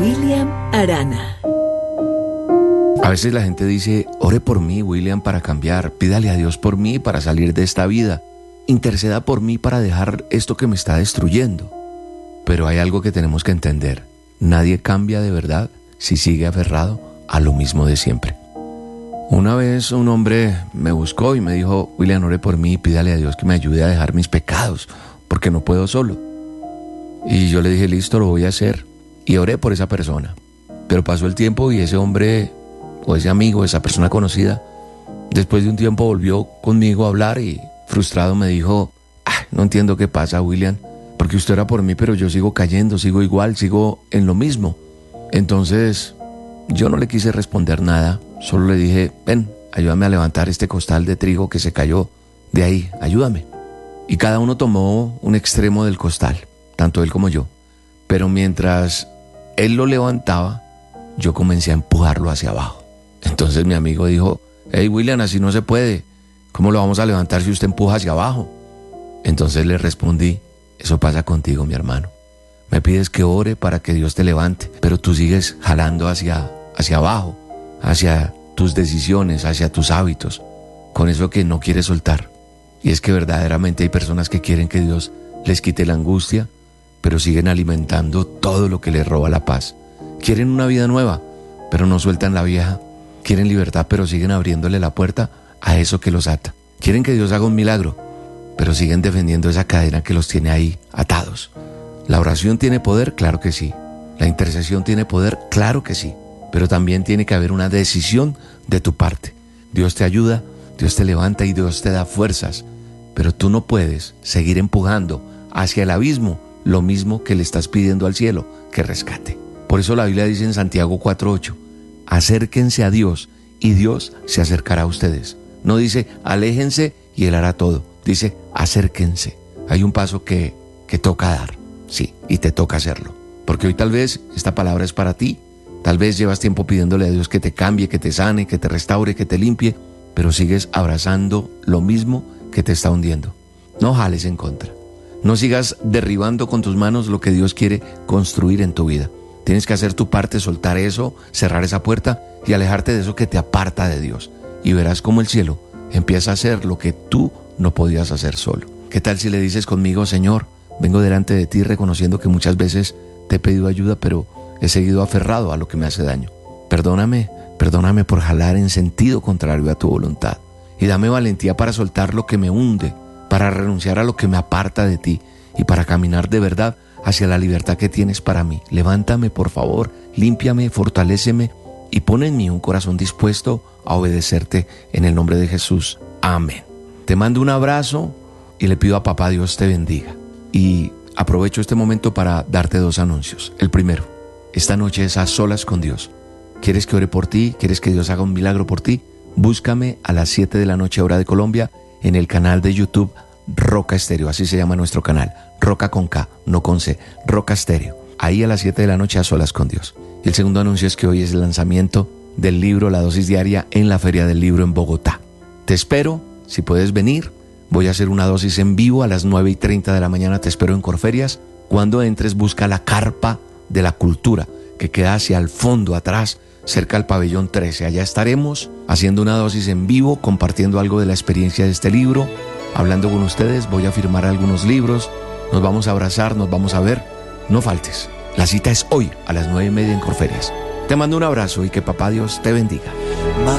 William Arana. A veces la gente dice: ore por mí, William, para cambiar. Pídale a Dios por mí para salir de esta vida. Interceda por mí para dejar esto que me está destruyendo. Pero hay algo que tenemos que entender. Nadie cambia de verdad si sigue aferrado a lo mismo de siempre. Una vez un hombre me buscó y me dijo: William, ore por mí y pídale a Dios que me ayude a dejar mis pecados, porque no puedo solo. Y yo le dije: listo, lo voy a hacer. Y oré por esa persona. Pero pasó el tiempo y ese hombre, o ese amigo, esa persona conocida, después de un tiempo volvió conmigo a hablar y frustrado me dijo: no entiendo qué pasa, William, porque usted ora por mí, pero yo sigo cayendo, sigo igual, sigo en lo mismo. Entonces yo no le quise responder nada, solo le dije: ven, ayúdame a levantar este costal de trigo que se cayó de ahí, ayúdame. Y cada uno tomó un extremo del costal, tanto él como yo. Pero mientras él lo levantaba, yo comencé a empujarlo hacia abajo. Entonces mi amigo dijo: hey, William, así no se puede. ¿Cómo lo vamos a levantar si usted empuja hacia abajo? Entonces le respondí: eso pasa contigo, mi hermano. Me pides que ore para que Dios te levante, pero tú sigues jalando hacia abajo, hacia tus decisiones, hacia tus hábitos, con eso que no quieres soltar. Y es que verdaderamente hay personas que quieren que Dios les quite la angustia, pero siguen alimentando todo lo que les roba la paz. Quieren una vida nueva, pero no sueltan la vieja. Quieren libertad, pero siguen abriéndole la puerta a eso que los ata. Quieren que Dios haga un milagro, pero siguen defendiendo esa cadena que los tiene ahí atados. ¿La oración tiene poder? Claro que sí. ¿La intercesión tiene poder? Claro que sí. Pero también tiene que haber una decisión de tu parte. Dios te ayuda, Dios te levanta y Dios te da fuerzas. Pero tú no puedes seguir empujando hacia el abismo lo mismo que le estás pidiendo al cielo que rescate. Por eso la Biblia dice en Santiago 4:8: acérquense a Dios y Dios se acercará a ustedes. No dice aléjense y Él hará todo. Dice acérquense. Hay un paso que toca dar, sí, y te toca hacerlo. Porque hoy tal vez esta palabra es para ti. Tal vez llevas tiempo pidiéndole a Dios que te cambie, que te sane, que te restaure, que te limpie, pero sigues abrazando lo mismo que te está hundiendo. No jales en contra. No sigas derribando con tus manos lo que Dios quiere construir en tu vida. Tienes que hacer tu parte, soltar eso, cerrar esa puerta y alejarte de eso que te aparta de Dios. Y verás cómo el cielo empieza a hacer lo que tú no podías hacer solo. ¿Qué tal si le dices conmigo: Señor, vengo delante de ti reconociendo que muchas veces te he pedido ayuda, pero he seguido aferrado a lo que me hace daño? Perdóname por jalar en sentido contrario a tu voluntad. Y dame valentía para soltar lo que me hunde, para renunciar a lo que me aparta de ti y para caminar de verdad hacia la libertad que tienes para mí. Levántame, por favor, límpiame, fortaléceme y pon en mí un corazón dispuesto a obedecerte en el nombre de Jesús. Amén. Te mando un abrazo y le pido a papá Dios te bendiga. Y aprovecho este momento para darte 2 anuncios. El primero: esta noche es a solas con Dios. ¿Quieres que ore por ti? ¿Quieres que Dios haga un milagro por ti? Búscame a las 7 de la noche hora de Colombia en el canal de YouTube Roca Estéreo, así se llama nuestro canal. Roca con K, no con C. Roca Estéreo. Ahí a las 7 de la noche a solas con Dios. Y el segundo anuncio es que hoy es el lanzamiento del libro La Dosis Diaria en la Feria del Libro en Bogotá. Te espero, si puedes venir. Voy a hacer una dosis en vivo a las 9:30 de la mañana. Te espero en Corferias. Cuando entres, busca la carpa de la cultura, que queda hacia el fondo, atrás, cerca al pabellón 13. Allá estaremos haciendo una dosis en vivo, compartiendo algo de la experiencia de este libro, hablando con ustedes. Voy a firmar algunos libros, nos vamos a abrazar, nos vamos a ver. No faltes. La cita es hoy a las 9:30 en Corferias. Te mando un abrazo y que papá Dios te bendiga.